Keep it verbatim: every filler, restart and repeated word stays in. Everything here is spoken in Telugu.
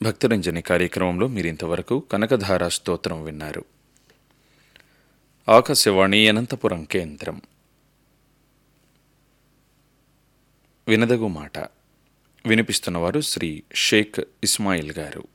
భక్తరంజని కార్యక్రమంలో మీరింతవరకు కనకధారా స్తోత్రం విన్నారు. ఆకాశవాణి అనంతపురం కేంద్రం. వినదగు మాట వినిపిస్తున్నవారు శ్రీ షేక్ ఇస్మాయిల్ గారు.